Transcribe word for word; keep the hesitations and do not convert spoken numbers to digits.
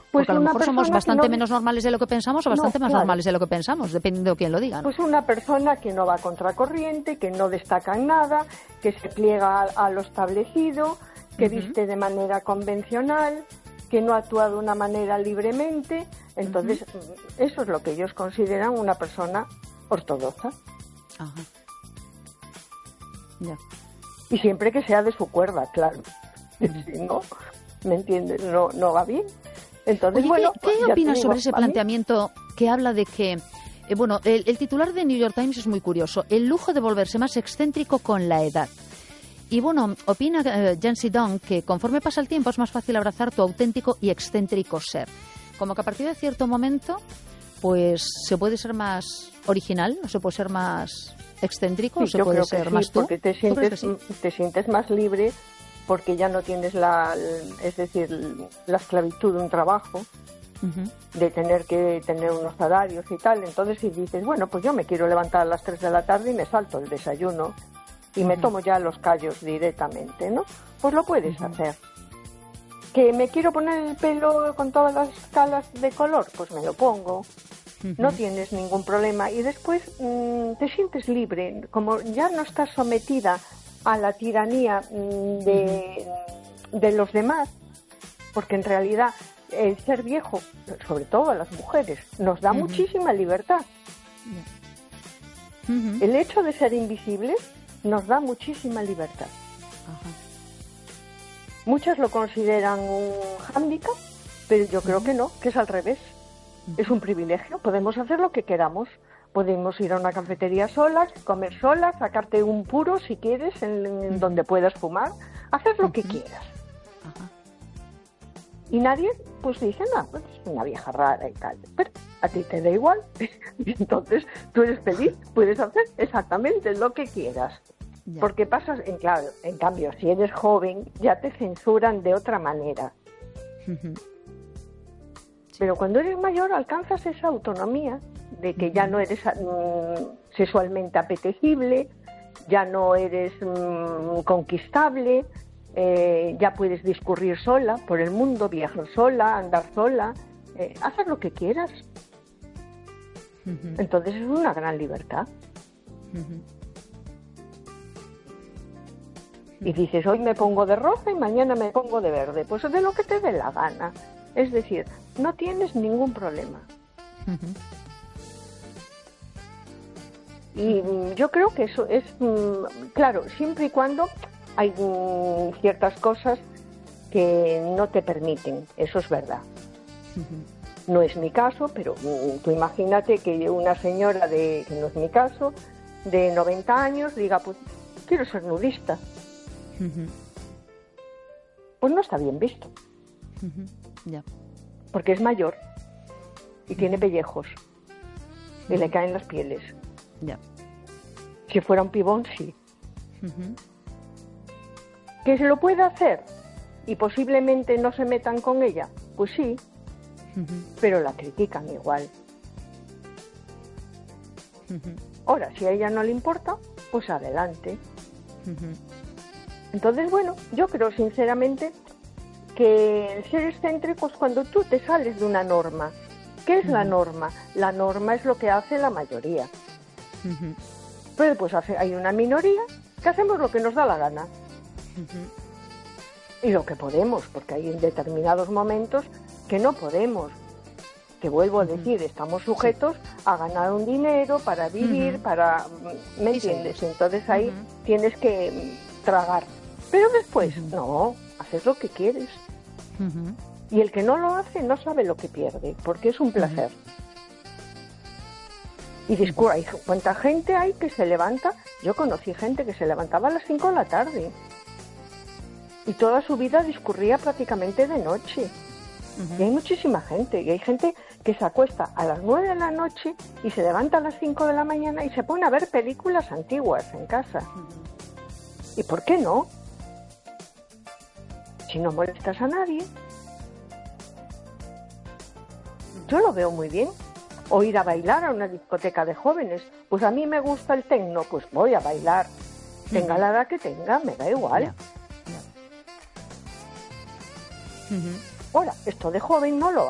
Pues Porque a lo mejor somos bastante no... menos normales de lo que pensamos o bastante no, más claro. normales de lo que pensamos, dependiendo de quién lo diga, ¿no? Pues una persona que no va contracorriente, que no destaca en nada, que se pliega a, a lo establecido, que uh-huh. viste de manera convencional, que no actúa de una manera libremente. Entonces, uh-huh. eso es lo que ellos consideran una persona ortodoxa. Ajá. Ya. Y siempre que sea de su cuerda, claro. Uh-huh. Si no, ¿me entiendes? No, no va bien. Entonces, Oye, bueno, ¿qué, qué opinas digo, sobre ese planteamiento que habla de que, eh, bueno, el, el titular de New York Times es muy curioso, el lujo de volverse más excéntrico con la edad? Y bueno, opina eh, Yancy Dong que conforme pasa el tiempo es más fácil abrazar tu auténtico y excéntrico ser. Como que a partir de cierto momento, pues se puede ser más original, o se puede ser más excéntrico, sí, o se yo puede creo ser que sí, más tú. Porque te sientes, sí? te sientes más libre, porque ya no tienes la, es decir, la esclavitud de un trabajo, uh-huh. de tener que tener unos salarios y tal. Entonces, si dices, bueno, pues yo me quiero levantar a las tres de la tarde y me salto el desayuno y uh-huh. me tomo ya los callos directamente, ¿no? Pues lo puedes uh-huh. hacer. ¿Que me quiero poner el pelo con todas las escalas de color? Pues me lo pongo. Uh-huh. No tienes ningún problema. Y después mmm, te sientes libre, como ya no estás sometida a la tiranía de, de los demás, porque en realidad el ser viejo, sobre todo a las mujeres, nos da uh-huh. muchísima libertad. Uh-huh. El hecho de ser invisibles nos da muchísima libertad. Uh-huh. Muchas lo consideran un hándicap, pero yo creo uh-huh. que no, que es al revés. Uh-huh. Es un privilegio, podemos hacer lo que queramos. Podemos ir a una cafetería solas, comer solas, sacarte un puro si quieres, en, en uh-huh. donde puedas fumar, hacer lo uh-huh. que quieras. Uh-huh. Y nadie, pues dice, no, pues es una vieja rara y tal. Pero a ti te da igual. Y entonces tú eres feliz, puedes hacer exactamente lo que quieras. Yeah. Porque pasas, en, claro, en cambio, si eres joven, ya te censuran de otra manera. Uh-huh. Sí. Pero cuando eres mayor alcanzas esa autonomía de que ya no eres mm, sexualmente apetecible, ya no eres mm, conquistable, eh, ya puedes discurrir sola por el mundo, viajar sola, andar sola, eh, hacer lo que quieras. Uh-huh. Entonces es una gran libertad. Uh-huh. Y dices, hoy me pongo de rosa y mañana me pongo de verde, pues de lo que te dé la gana. Es decir, no tienes ningún problema. Uh-huh. Y yo creo que eso es, claro, siempre y cuando hay ciertas cosas que no te permiten, eso es verdad. Uh-huh. No es mi caso, pero tú imagínate que una señora, de que no es mi caso, de noventa años, diga, pues quiero ser nudista. Uh-huh. Pues no está bien visto. Uh-huh. Yeah. Porque es mayor y uh-huh. tiene pellejos uh-huh. y le caen las pieles. Ya. Si fuera un pibón, sí. Uh-huh. ¿Que se lo puede hacer? Y posiblemente no se metan con ella. Pues sí. Uh-huh. Pero la critican igual. Uh-huh. Ahora, si a ella no le importa, pues adelante. Uh-huh. Entonces, bueno, yo creo sinceramente que el ser excéntrico es cuando tú te sales de una norma. ¿Qué es uh-huh. la norma? La norma es lo que hace la mayoría. Uh-huh. Pero pues hace, hay una minoría que hacemos lo que nos da la gana. Uh-huh. Y lo que podemos, porque hay en determinados momentos que no podemos. Que vuelvo uh-huh. a decir, estamos sujetos sí. a ganar un dinero para vivir, uh-huh. para... ¿Me entiendes? Sí, entonces ahí uh-huh. tienes que tragar. Pero después, uh-huh. no, haces lo que quieres. Uh-huh. Y el que no lo hace no sabe lo que pierde, porque es un placer. Uh-huh. Y discurre, hay cuánta gente hay que se levanta. Yo conocí gente que se levantaba a las cinco de la tarde y toda su vida discurría prácticamente de noche. Uh-huh. Y hay muchísima gente, y hay gente que se acuesta a las nueve de la noche y se levanta a las cinco de la mañana y se pone a ver películas antiguas en casa. Uh-huh. ¿Y por qué no? Si no molestas a nadie. Yo lo veo muy bien. O ir a bailar a una discoteca de jóvenes. Pues a mí me gusta el tecno, pues voy a bailar. Tenga uh-huh. la edad que tenga, me da igual. Yeah. Yeah. Uh-huh. Ahora, esto de joven no lo